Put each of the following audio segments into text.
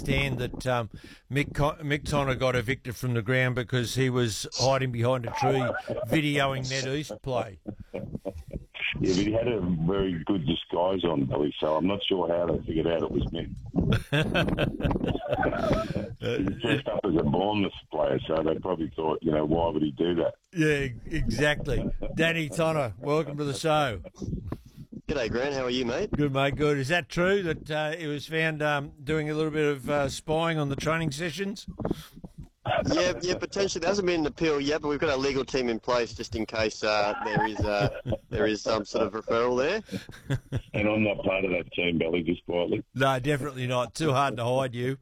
understand that Mick Tonner got evicted from the ground because he was hiding behind a tree videoing Ned East play. Yeah, but he had a very good disguise on, Billy, so I'm not sure how they figured out it was Mick. He dressed up as a Bournemouth player, so they probably thought, why would he do that? Yeah, exactly. Danny Tonner, welcome to the show. G'day, Grant. How are you, mate? Good, mate, good. Is that true that he was found doing a little bit of spying on the training sessions? Yeah, potentially. There hasn't been an appeal yet, but we've got our legal team in place just in case there is some sort of referral there. And I'm not part of that team, Billy, just quietly. No, definitely not. Too hard to hide you.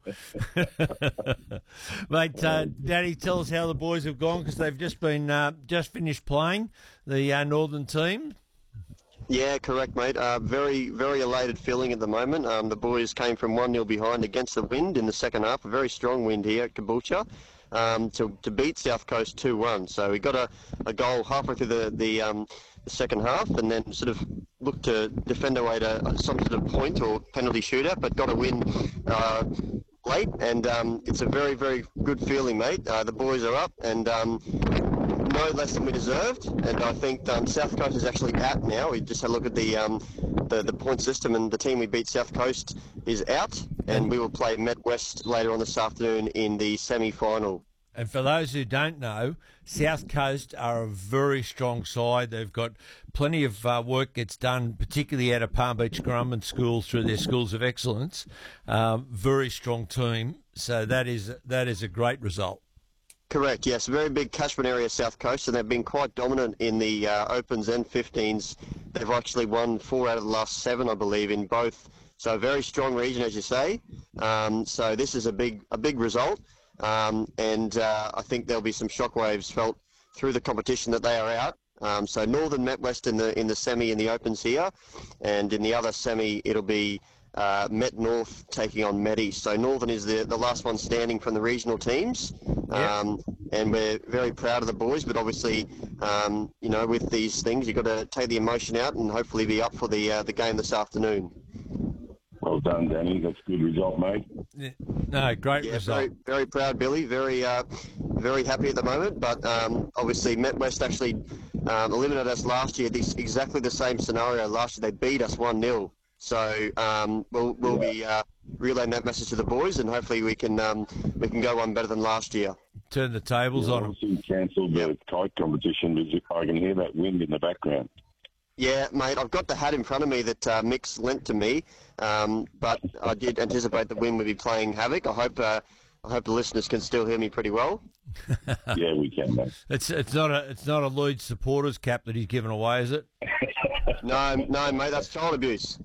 Mate, Danny, tell us how the boys have gone because they've just finished playing, the Northern team. Yeah, correct, mate. Very, very elated feeling at the moment. The boys came from 1-0 behind against the wind in the second half, a very strong wind here at Caboolture, to beat South Coast 2-1. So we got a goal halfway through the second half and then sort of looked to defend our way to some sort of point or penalty shootout, but got a win late, and it's a very, very good feeling, mate. The boys are up and no less than we deserved, and I think South Coast is actually out now. We just had a look at the point system, and the team we beat, South Coast, is out, and we will play Met West later on this afternoon in the semi-final. And for those who don't know, South Coast are a very strong side. They've got plenty of work gets done, particularly out of Palm Beach Currumbin School through their schools of excellence. Very strong team, so that is a great result. Correct, yes. Very big catchment area, South Coast, and they've been quite dominant in the Opens and 15s. They've actually won 4 out of the last 7, I believe, in both. So a very strong region, as you say. So this is a big result, and I think there'll be some shockwaves felt through the competition that they are out. So Northern Met West in the semi in the Opens here, and in the other semi it'll be Met North taking on Met East. So Northern is the last one standing from the regional teams. And we're very proud of the boys, but obviously, with these things, you've got to take the emotion out and hopefully be up for the game this afternoon. Well done, Danny. That's a good result, mate. Yeah. No, great result. Very, very proud, Billy. Very, very happy at the moment. But obviously, Met West actually eliminated us last year. Exactly the same scenario. Last year, they beat us 1-0. So we'll be relaying that message to the boys, and hopefully we can go one better than last year. Turn the tables on them. Obviously cancelled the kite competition because I can hear that wind in the background. Yeah, mate, I've got the hat in front of me that Mick's lent to me, but I did anticipate the wind would be playing havoc. I hope the listeners can still hear me pretty well. Yeah, we can, mate. It's not a Lloyd supporters cap that he's given away, is it? No, mate, that's child abuse.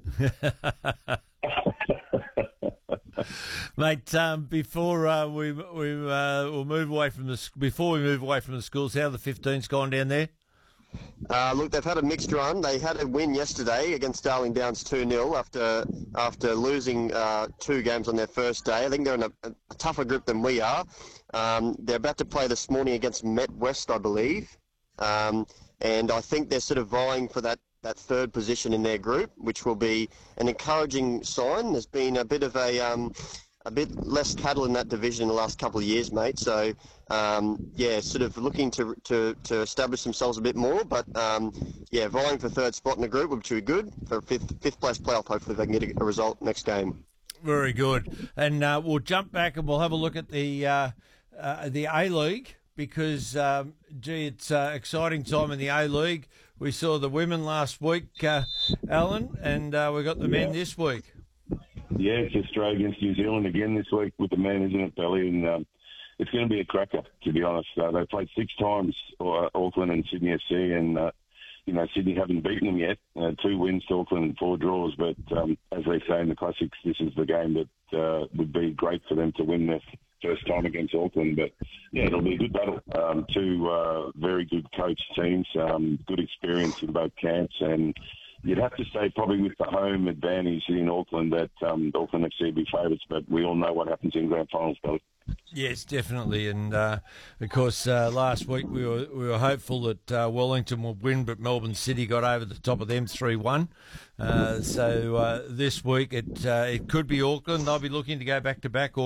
Mate, before we'll move away from the schools, how the 15's gone down there? Look, they've had a mixed run. They had a win yesterday against Darling Downs 2-0 after losing 2 games on their first day. I think they're in a tougher group than we are. They're about to play this morning against Met West, I believe, and I think they're sort of vying for that third position in their group, which will be an encouraging sign. There's been a bit of a bit less cattle in that division in the last couple of years, mate. So, sort of looking to establish themselves a bit more. But, vying for third spot in the group, which would be good for fifth place playoff. Hopefully they can get a result next game. Very good. And we'll jump back and we'll have a look at the A-League because, it's an exciting time in the A-League. We saw the women last week, Alan, and we got the men this week. Yeah, it's Australia against New Zealand again this week with the men, isn't it, Billy? And it's going to be a cracker, to be honest. They played 6 times, Auckland and Sydney FC, and Sydney haven't beaten them yet. 2 wins to Auckland and 4 draws. But as they say in the classics, this is the game that would be great for them to win their first time against Auckland. But, yeah, it'll be a good battle. 2 very good coach teams, good experience in both camps, and you'd have to say probably with the home advantage in Auckland that Auckland FC would be favourites, but we all know what happens in grand finals, Billy. Yes, definitely. And, of course, last week we were hopeful that Wellington would win, but Melbourne City got over the top of them 3-1. So this week it could be Auckland. They'll be looking to go back-to-back.